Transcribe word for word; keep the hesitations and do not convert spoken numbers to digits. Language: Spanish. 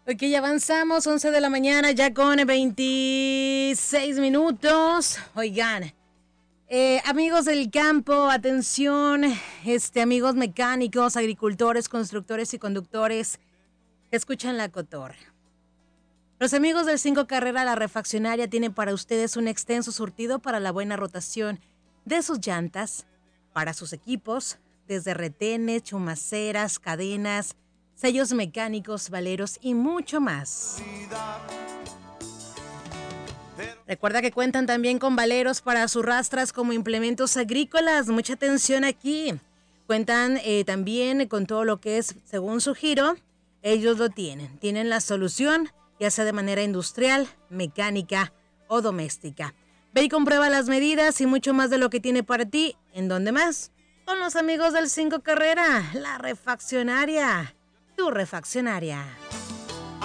Ok, avanzamos, once de la mañana, ya con veintiséis minutos. Oigan, eh, amigos del campo, atención, este, amigos mecánicos, agricultores, constructores y conductores que escuchan la cotorra. Los amigos del cinco Carrera La Refaccionaria tienen para ustedes un extenso surtido para la buena rotación de sus llantas, para sus equipos, desde retenes, chumaceras, cadenas, sellos mecánicos, valeros y mucho más. Recuerda que cuentan también con valeros para sus rastras como implementos agrícolas. Mucha atención aquí. Cuentan eh, también con todo lo que es según su giro. Ellos lo tienen. Tienen la solución, ya sea de manera industrial, mecánica o doméstica. Ve y comprueba las medidas y mucho más de lo que tiene para ti. ¿En dónde más? Con los amigos del cinco Carrera, La Refaccionaria. Tu refaccionaria.